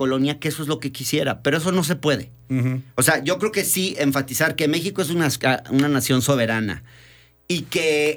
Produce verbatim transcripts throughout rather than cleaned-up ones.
colonia que eso es lo que quisiera, pero eso no se puede. Uh-huh. O sea, yo creo que sí enfatizar que México es una, una nación soberana y que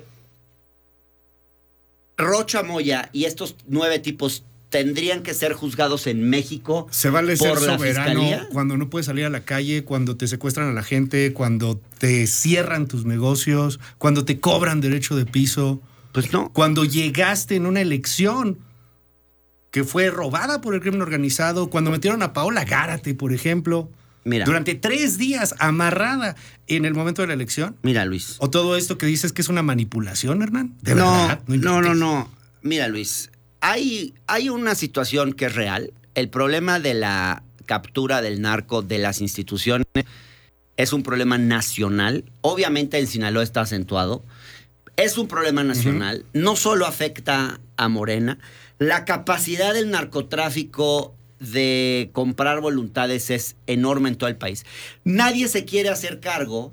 Rocha Moya y estos nueve tipos tendrían que ser juzgados en México. Se vale por ser la soberano fiscalía. Cuando no puedes salir a la calle, cuando te secuestran a la gente, cuando te cierran tus negocios, cuando te cobran derecho de piso. Pues no. Cuando llegaste en una elección que fue robada por el crimen organizado, cuando metieron a Paola Gárate, por ejemplo, Mira. durante tres días amarrada en el momento de la elección. Mira, Luis. ¿O todo esto que dices que es una manipulación, Hernán? ¿De no, verdad? No, no, no, no. Mira, Luis, hay, hay una situación que es real. El problema de la captura del narco de las instituciones es un problema nacional. Obviamente en Sinaloa está acentuado. Es un problema nacional. Uh-huh. No solo afecta a Morena. La capacidad del narcotráfico de comprar voluntades es enorme en todo el país. Nadie se quiere hacer cargo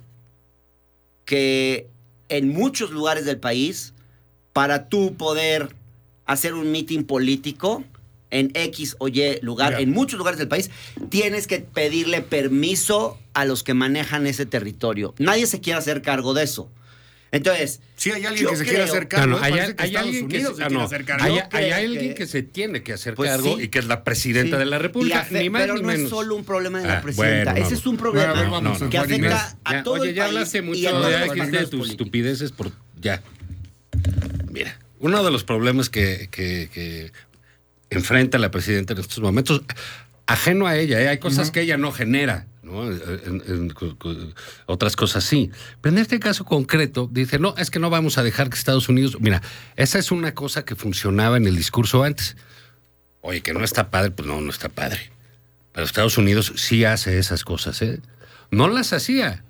que en muchos lugares del país, para tú poder hacer un mitin político en X o Y lugar, yeah. en muchos lugares del país, tienes que pedirle permiso a los que manejan ese territorio. Nadie se quiere hacer cargo de eso. Entonces, sí hay alguien que se creo, quiere hacer cargo. No, no, hay, hay, hay alguien que se, se, no, hacer cargo. Hay, hay alguien que, que se tiene que hacer pues cargo sí, y que es la presidenta sí. de la República, fe, ni más pero ni no menos. es solo un problema de la ah, presidenta. Bueno, Ese es un problema bueno, vamos, no, no, que no, afecta ya, a todo oye, el ya país. hablaste mucho y a de, de, de tus estupideces por ya. Mira, uno de los problemas que, que, que enfrenta la presidenta en estos momentos, ajeno a ella, ¿eh? Hay cosas uh-huh. que ella no genera, ¿no? En, en, en, en, otras cosas sí. Pero en este caso concreto, dice, no, es que no vamos a dejar que Estados Unidos... Mira, esa es una cosa que funcionaba en el discurso antes. Oye, que no está padre, pues no, no está padre. Pero Estados Unidos sí hace esas cosas, ¿eh? No las hacía.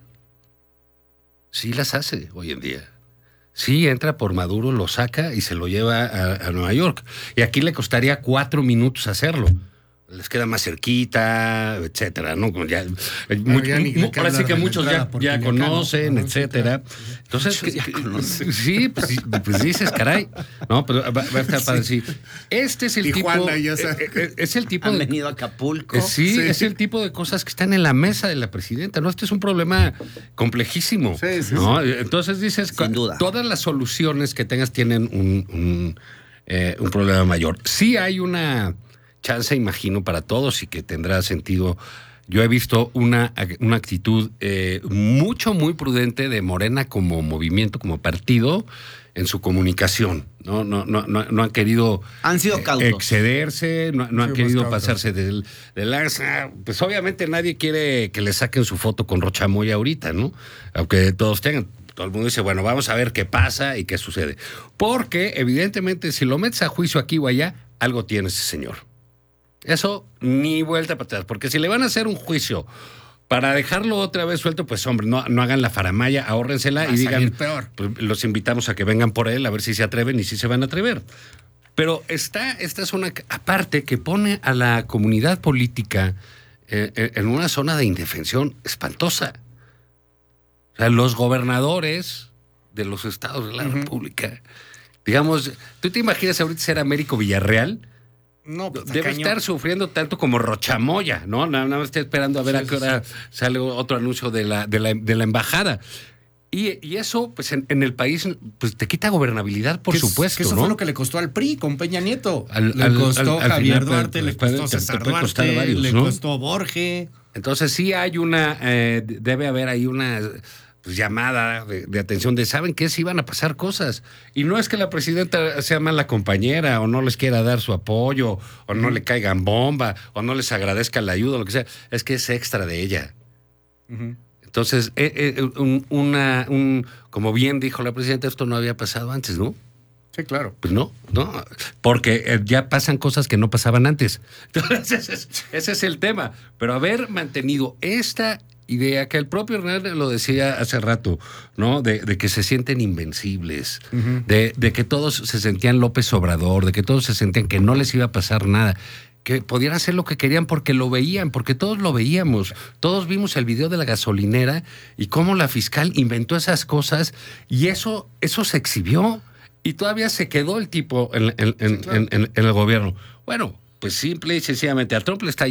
Sí las hace hoy en día. Sí, entra por Maduro, lo saca y se lo lleva a, a Nueva York. Y aquí le costaría cuatro minutos hacerlo. Les queda más cerquita, etcétera, ¿no? Ya, bueno, mucho, ya mu, parece que muchos ya, ya conocen, acá, etcétera. Entonces, ya conocen. Sí, pues, pues dices, caray, no, pero va, va a estar para decir, este es el Tijuana, tipo, ya sabes. eh, es el tipo Han de, venido a Acapulco. Eh, sí, sí, es el tipo de cosas que están en la mesa de la presidenta, ¿no? Este es un problema complejísimo, sí, sí, ¿no? sí. Entonces dices, sin duda, todas las soluciones que tengas tienen un, un, eh, un problema mayor. Sí hay una chance, imagino, para todos y que tendrá sentido. Yo he visto una, una actitud eh, mucho, muy prudente de Morena como movimiento, como partido, en su comunicación. No, no, no, no, no han querido han sido cautos. excederse, no, no han querido pasarse del, del lanza. Pues obviamente nadie quiere que le saquen su foto con Rocha Moya ahorita, ¿no? Aunque todos tengan. Todo el mundo dice, bueno, vamos a ver qué pasa y qué sucede. Porque, evidentemente, si lo metes a juicio aquí o allá, algo tiene ese señor. Eso ni vuelta para atrás, porque si le van a hacer un juicio para dejarlo otra vez suelto, pues hombre, no, no hagan la faramaya, ahórrensela y digan, peor. Pues, los invitamos a que vengan por él, a ver si se atreven y si se van a atrever. Pero está esta zona aparte que pone a la comunidad política eh, en una zona de indefensión espantosa. O sea, los gobernadores de los estados de la uh-huh. República, digamos, ¿tú te imaginas ahorita ser Américo Villarreal? No, pues debe estar sufriendo tanto como Rocha Moya, ¿no? Nada más está esperando a ver sí, a qué hora sí. sale otro anuncio de la, de la, de la embajada. Y, y eso, pues en, en el país, pues te quita gobernabilidad, por supuesto, que eso ¿no? fue lo que le costó al P R I con Peña Nieto. Al, le al, costó al, Javier al final, Duarte, le costó César Duarte, varios, le ¿no? costó Borge. Entonces sí hay una, eh, debe haber ahí una... Pues, llamada de, de atención de saben que sí van a pasar cosas y no es que la presidenta sea mala compañera o no les quiera dar su apoyo o no uh-huh. le caigan bomba o no les agradezca la ayuda o lo que sea, es que es extra de ella. Uh-huh. Entonces eh, eh, un, una un, como bien dijo la presidenta, esto no había pasado antes, ¿no? Sí, claro. Pues no, no, porque eh, ya pasan cosas que no pasaban antes. Entonces ese es, ese es el tema, pero haber mantenido esta idea que el propio Hernán lo decía hace rato, ¿no? De, de que se sienten invencibles, uh-huh. de, de que todos se sentían López Obrador, de que todos se sentían que no les iba a pasar nada, que podían hacer lo que querían porque lo veían, porque todos lo veíamos, todos vimos el video de la gasolinera y cómo la fiscal inventó esas cosas y eso, eso se exhibió y todavía se quedó el tipo en, en, en, sí, claro. en, en, en el gobierno. Bueno, pues simple y sencillamente a Trump le está